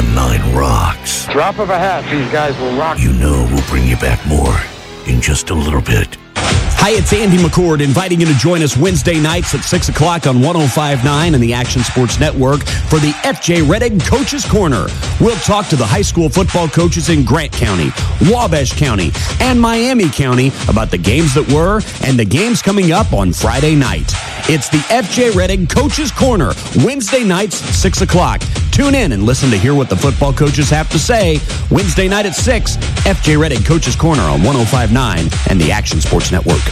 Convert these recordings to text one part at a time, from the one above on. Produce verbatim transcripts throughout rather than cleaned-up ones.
nine rocks. Drop of a hat, these guys will rock. You know we'll bring you back more in just a little bit. Hi, it's Andy McCord inviting you to join us Wednesday nights at six o'clock on one oh five point nine and the Action Sports Network for the F J Rettig Coaches Corner. We'll talk to the high school football coaches in Grant County, Wabash County, and Miami County about the games that were and the games coming up on Friday night. It's the F J Rettig Coaches Corner, Wednesday nights, six o'clock. Tune in and listen to hear what the football coaches have to say. Wednesday night at six, F J Rettig Coaches Corner on one oh five point nine and the Action Sports Network.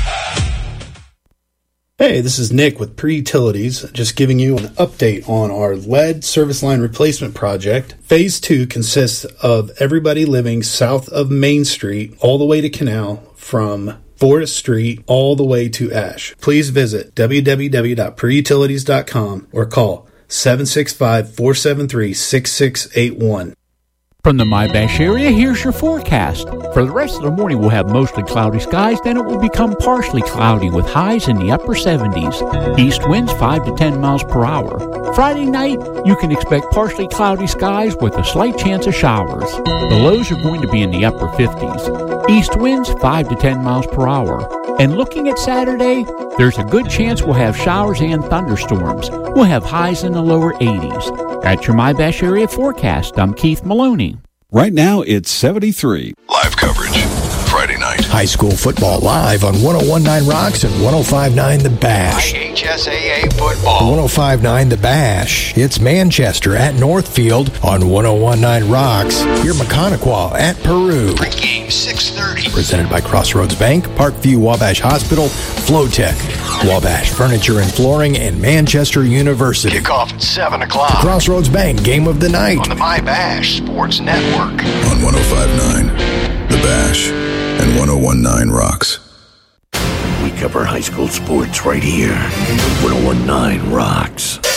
Hey, this is Nick with Pre-Utilities, just giving you an update on our lead service line replacement project. Phase two consists of everybody living south of Main Street all the way to Canal from Forest Street all the way to Ash. Please visit w w w dot pre utilities dot com or call seven six five, four seven three, six six eight one. From the Mybash area, here's your forecast. For the rest of the morning, we'll have mostly cloudy skies, then it will become partially cloudy with highs in the upper seventies. East winds five to ten miles per hour. Friday night, you can expect partially cloudy skies with a slight chance of showers. The lows are going to be in the upper fifties. East winds five to ten miles per hour. And looking at Saturday, there's a good chance we'll have showers and thunderstorms. We'll have highs in the lower eighties. That's your Mybash area forecast. I'm Keith Maloney. Right now, it's seventy-three. Live coverage, Friday night. High school football live on one oh one point nine Rocks and one oh five point nine The Bash. I H S A A football. one oh five point nine The Bash. It's Manchester at Northfield on one oh one point nine Rocks. Hear Mechaniqual at Peru. Pregame six thirty. Presented by Crossroads Bank, Parkview Wabash Hospital, Flowtech, Wabash Furniture and Flooring, and Manchester University. Kickoff at seven o'clock. Crossroads Bank Game of the Night. On the MyBash Sports Network. On one oh five point nine The Bash and one oh one point nine Rocks. We cover high school sports right here. one oh one point nine Rocks.